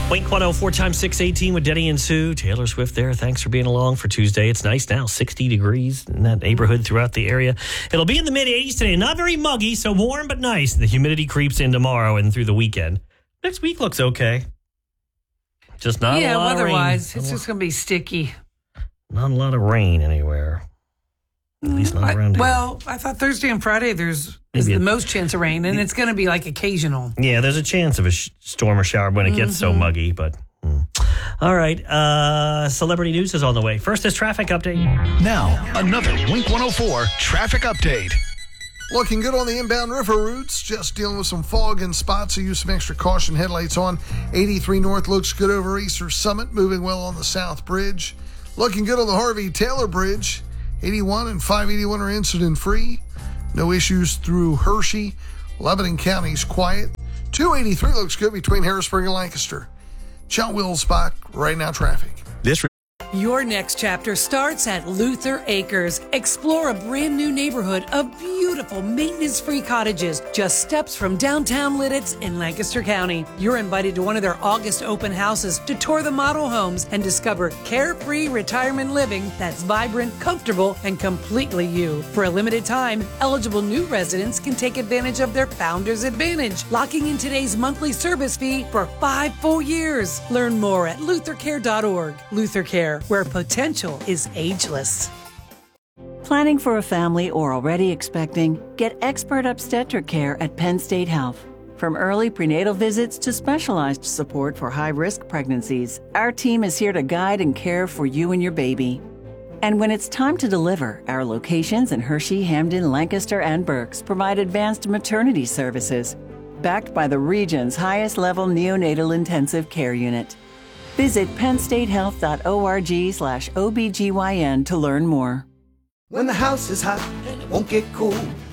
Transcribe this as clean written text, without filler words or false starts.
Wink 104 times 618 with Denny and Sue. Taylor Swift there. Thanks for being along for Tuesday. It's nice now, 60 degrees in that neighborhood throughout the area. It'll be in the mid-80s today. Not very muggy, so warm but nice. The humidity creeps in tomorrow and through the weekend. Next week looks okay. Just not a lot of rain. Yeah, weather-wise, it's just going to be sticky. Not a lot of rain anywhere. At least not around here. Well, I thought Thursday and Friday is the most chance of rain, and it's going to be like occasional. Yeah, there's a chance of a storm or shower when it gets so muggy, but... All right, celebrity news is on the way. First is traffic update. Now, another Wink 104 traffic update. Looking good on the inbound river routes. Just dealing with some fog in spots, so use some extra caution. Headlights on. 83 North looks good over Easter Summit. Moving well on the South Bridge. Looking good on the Harvey Taylor Bridge. 81 and 581 are incident-free. No issues through Hershey. Lebanon County's quiet. 283 looks good between Harrisburg and Lancaster. John Willsbach, right now traffic. Your next chapter starts at Luther Acres. Explore a brand new neighborhood of beautiful maintenance-free cottages just steps from downtown Lidditz in Lancaster County. You're invited to one of their August open houses to tour the model homes and discover carefree retirement living that's vibrant, comfortable, and completely you. For a limited time, eligible new residents can take advantage of their Founders Advantage, locking in today's monthly service fee for 5 full years. Learn more at luthercare.org. Luther Care, where potential is ageless. Planning for a family or already expecting? Get expert obstetric care at Penn State Health. From early prenatal visits to specialized support for high-risk pregnancies, our team is here to guide and care for you and your baby. And when it's time to deliver, our locations in Hershey, Hamden, Lancaster, and Berks provide advanced maternity services, backed by the region's highest-level neonatal intensive care unit. Visit pennstatehealth.org/OBGYN to learn more. When the house is hot, it won't get cool.